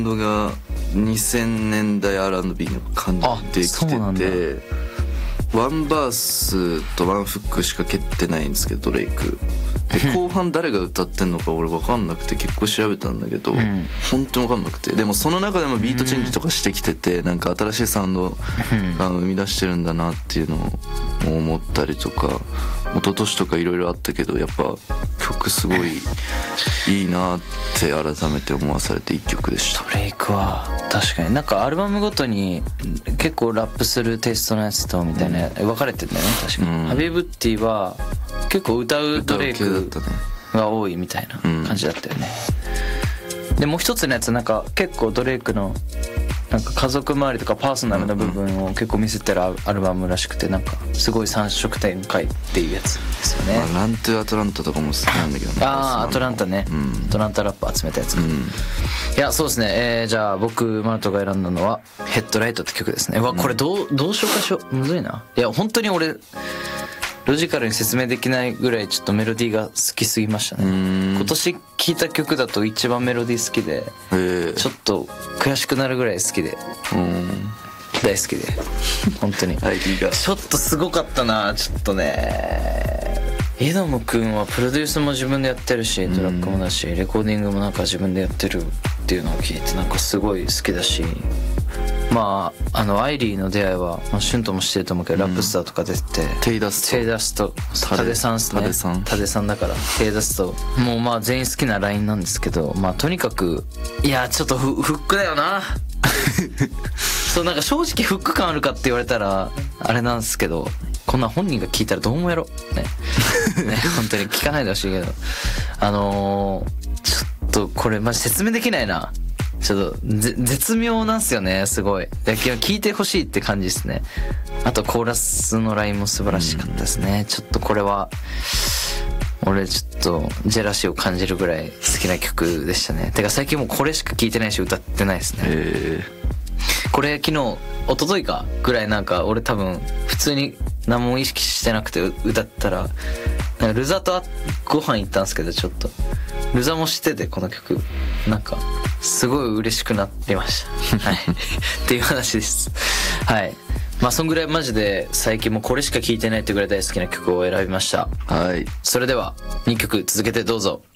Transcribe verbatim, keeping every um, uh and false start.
ドがにせんねんだい アールアンドビー の感じできてて、ワンバースとワンフックしか蹴ってないんですけどドレイクで、後半誰が歌ってんのか俺分かんなくて結構調べたんだけど、うん、本当に分かんなくて、でもその中でもビートチェンジとかしてきてて、なんか新しいサウンドが生み出してるんだなっていうのを思ったりとか、一昨年とかいろいろあったけどやっぱ曲すごいいいなって改めて思わされて一曲でした。 ドレイクは確かになんかアルバムごとに結構ラップするテイストのやつとみたいな、うん、分かれてるんだよね確かに、うん、ハビブッティは結構歌うドレイクが多いみたいな感じだったよね、うん、でもう一つのやつなんか結構ドレイクのなんか家族周りとかパーソナルな部分を結構見せてるアルバムらしくて、なんかすごい三色展開っていうやつですよね。 まあ、ラントゥアトランタとかも好きなんだけどね。 ああアトランタね、うん、アトランタラップ集めたやつ、うん、いやそうですね、えー、じゃあ僕マルトが選んだのはヘッドライトって曲ですね。うわこれどうどうしようかしようむずいな。いや本当に俺ロジカルに説明できないぐらいちょっとメロディーが好きすぎましたね。今年聴いた曲だと一番メロディー好きで、ちょっと悔しくなるぐらい好きで、大好きで本当にちょっとすごかったな。ちょっとねイドムくんはプロデュースも自分でやってるし、トラックもだしレコーディングもなんか自分でやってるっていうのを聞いてなんかすごい好きだし、まああのアイリーの出会いは、まあ、シュンともしてると思うけど、うん、ラップスターとか出てテイダストテイダストタデさんっすね。タデさんタデさんだからテイダストもうまあ全員好きなラインなんですけど、まあとにかくいやちょっとフフックだよなそうなんか正直フック感あるかって言われたらあれなんですけど、こんなん本人が聞いたらどうもやろねね本当に聞かないでほしいけど、あのー、ちょっとこれマジ説明できないな。ちょっと絶妙なんすよね。すごい聞いてほしいって感じですね。あとコーラスのラインも素晴らしかったですね、うん、ちょっとこれは俺ちょっとジェラシーを感じるぐらい好きな曲でしたね。てか最近もうこれしか聴いてないし歌ってないですね。 へーこれ昨日一昨日かぐらいなんか俺多分普通に何も意識してなくて歌ったらなんかルザとご飯行ったんですけど、ちょっとルザも知っててこの曲なんかすごい嬉しくなりましたはいっていう話です。はい、まあそんぐらいマジで最近もこれしか聴いてないってぐらい大好きな曲を選びました。 はい、 それではにきょく続けてどうぞ。